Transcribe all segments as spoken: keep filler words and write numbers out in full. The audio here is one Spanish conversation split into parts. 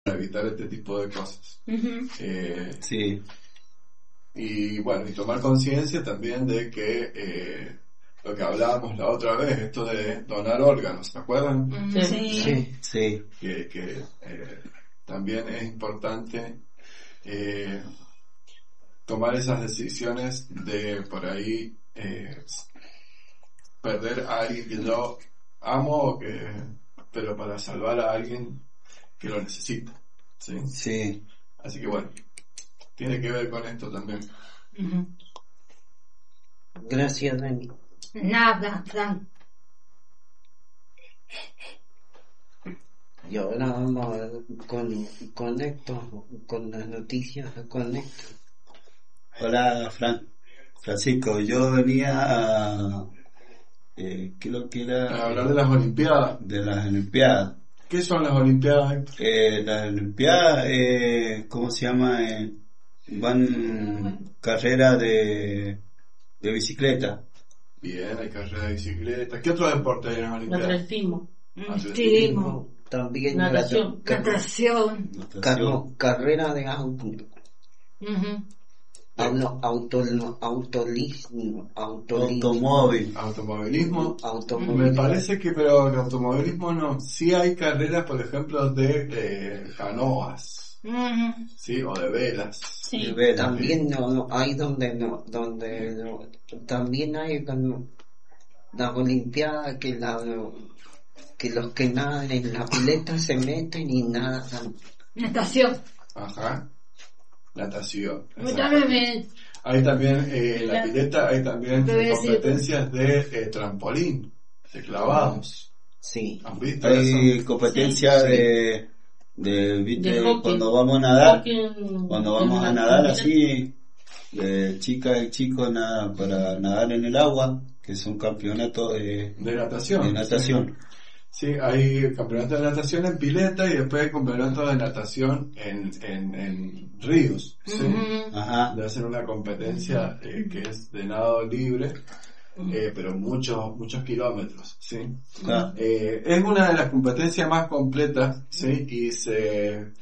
evitar este tipo de cosas. Uh-huh. Eh, Sí. y bueno, y tomar conciencia también de que eh, lo que hablábamos la otra vez, esto de donar órganos, ¿se acuerdan? Uh-huh. Sí. Sí, sí. Que, que eh, también es importante eh, tomar esas decisiones de por ahí eh, perder a alguien que yo amo, que, pero para salvar a alguien que lo necesita, ¿sí? Sí. Así que bueno, tiene que ver con esto también. Uh-huh. Gracias, Dani. Nada, Fran. Y ahora vamos con, con esto, con las noticias con esto. Hola, Fran. Francisco, yo venía a... Eh, ¿qué lo que era? Para hablar de las Olimpiadas. De las Olimpiadas. ¿Qué son las Olimpiadas? Eh, las Olimpiadas, eh, ¿cómo se llama? Eh, van carrera de, de bicicleta. Bien, hay carrera de bicicleta. ¿Qué otro deporte hay en las Olimpiadas? Atletismo. Atletismo. También Natación. Natación. Carro, carrera de auto. Uh-huh. Auto, auto, autolismo, autolismo, Automóvil. Automovilismo. automovilismo. Me parece que, pero el automovilismo no. Sí hay carreras, por ejemplo, de eh, canoas, Uh-huh. ¿sí? O de velas. Sí. De vela. También no, no, hay donde no, donde no, también hay cuando las Olimpiadas que la que los que nadan en la pileta se meten y nadan. Natación. Ajá. Natación. Muchas Exacto. veces. Hay también, eh, en la Ya. pileta hay también Bebé, sí. competencias de eh, trampolín, de clavados. Sí. ¿Han visto Hay eso? competencia Sí. de, de, ¿viste? De hockey. Cuando vamos a nadar, Hockey en- cuando vamos en a la- nadar en- así, de chicas y chicos nada, para nadar en el agua, que son campeonatos de, De natación. de natación. Sí, hay campeonatos de natación en pileta y después hay campeonatos de natación en, en, en ríos. ¿sí? Uh-huh. Ajá. Le hacen una competencia eh, que es de nado libre, eh, pero muchos muchos kilómetros. ¿sí? Ah, Eh, es una de las competencias más completas, ¿sí? Y se,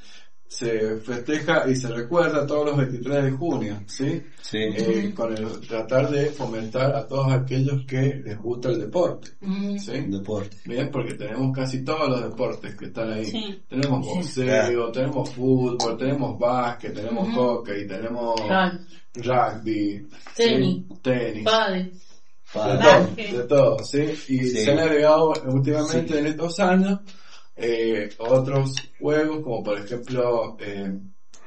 se festeja y se recuerda todos los veintitrés de junio, ¿sí? sí. Eh, con el tratar de fomentar a todos aquellos que les gusta el deporte, Uh-huh. ¿sí? Deporte. Bien, porque tenemos casi todos los deportes que están ahí. Sí. Tenemos Sí. boxeo, Claro. tenemos fútbol, tenemos básquet, tenemos Ujú. hockey, tenemos Claro. rugby, Tenis. ¿sí? tenis. Padre. De Para- todo, Básquet. de todo, ¿sí? Y Sí. se han agregado últimamente Sí. en estos años eh, otros juegos, como por ejemplo eh,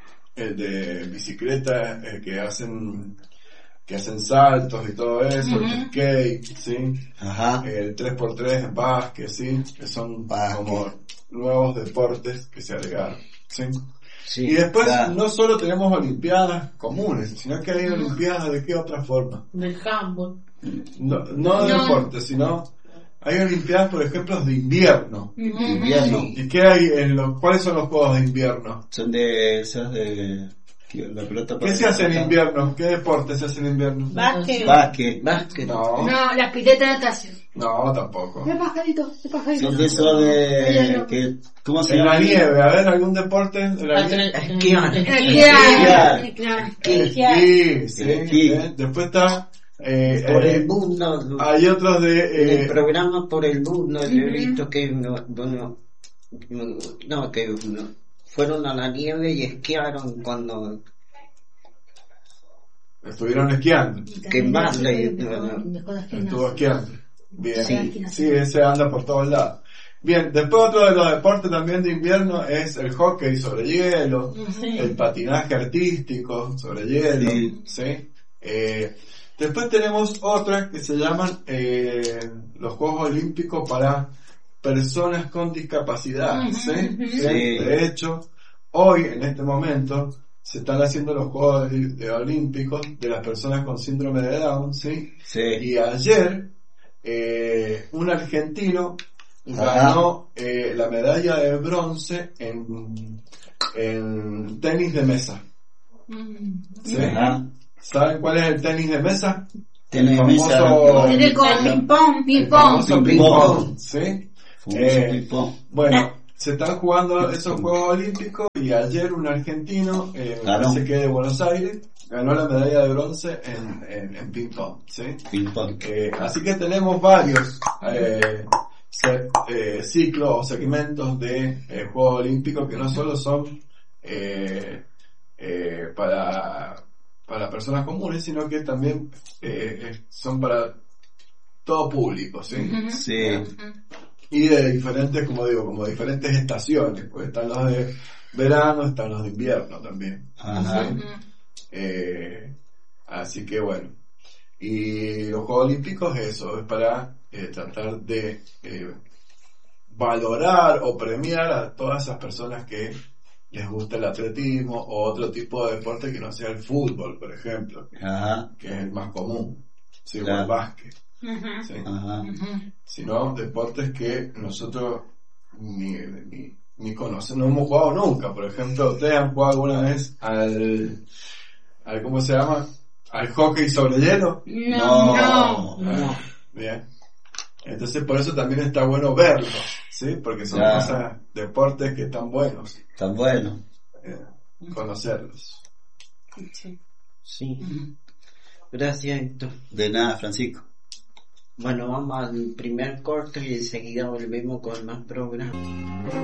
el de bicicleta, eh, que hacen que hacen saltos y todo eso, Ujú. el skate, ¿sí? Ajá. El tres por tres en básquet, ¿sí? Que son Básquet. como nuevos deportes que se agregaron, ¿sí? Sí. Y después claro. no solo tenemos olimpiadas comunes, sino que hay olimpiadas de qué otra forma. Del handball. No, no de No. deporte, sino hay olimpiadas, por ejemplo, de invierno. Uh-huh. Invierno. ¿Y qué hay en los, cuáles son los juegos de invierno? Son de esas de que la pelota. ¿Qué se hace en invierno? ¿Qué deporte se hace en invierno? Básquet. Básquet. Básquet. No, No, la pileta de natación. no, tampoco. De pajarito, de pajarito. Son de esos de que ¿cómo se En llama? la nieve, a ver, ¿algún deporte de la nieve? Atre- Esquiar. Esquiar. Esquiar. Esquiar. Esquí, sí, Esquí. ¿eh? Después está, eh, Por eh, el mundo. hay otros En de, el eh, programa Por el Mundo yo he Ujú. visto que uno, uno- no, que uno- fueron a la nieve y esquiaron cuando estuvieron esquiando. que más le- Estuvo esquiando. Bien, Sí. sí, ese anda por todos lados. Bien, después otro de los deportes también de invierno es el hockey sobre hielo, Sí. el patinaje artístico sobre hielo, Sí. ¿sí? Eh, después tenemos otras que se llaman eh, los Juegos Olímpicos para personas con discapacidad, Ujú, ¿sí? ujú. ¿Sí? Sí. De hecho, hoy, en este momento, se están haciendo los Juegos de- de Olímpicos de las personas con síndrome de Down, ¿sí? Sí. Y ayer, eh, un argentino Ajá. ganó eh, la medalla de bronce en, en tenis de mesa. ¿Sí? Ajá. ¿Saben cuál es el tenis de mesa? Tiene El mesa. famoso- Tiene con ping pong, ping El pong. famoso Ping ping pong. pong, ¿sí? Famoso Eh, ping-pong. Bueno, se están jugando esos Juegos Olímpicos y ayer un argentino, eh, me Ganó. parece que de Buenos Aires, ganó la medalla de bronce en, en, en ping pong, ¿sí? Ping pong. Eh, así que tenemos varios eh, se- eh, ciclos o segmentos de eh, Juegos Olímpicos que no solo son eh, eh, para, para personas comunes, sino que también eh, eh, son para todo público, ¿sí? Ujú. Sí. Y de diferentes, como digo, como diferentes estaciones, pues están los de verano, están los de invierno también. Ajá. ¿sí? Eh, así que bueno, y los Juegos Olímpicos eso es para eh, tratar de eh, valorar o premiar a todas esas personas que les gusta el atletismo o otro tipo de deporte que no sea el fútbol, por ejemplo, Ajá. que es el más común, ¿sí? o Claro. el básquet, Ujú. ¿sí? Ajá. Ujú. Sino deportes que nosotros ni, ni, ni conocemos, no hemos jugado nunca. Por ejemplo, ustedes han jugado alguna vez al, al ¿cómo se llama? Al hockey sobre hielo. No, no. No. Bien. Entonces por eso también está bueno verlos, ¿sí? Porque son Claro. cosas, deportes que están buenos, Tan bueno. eh, conocerlos. Sí. Sí. Gracias, Héctor. De nada, Francisco. Bueno, vamos al primer corte y enseguida volvemos con más programas.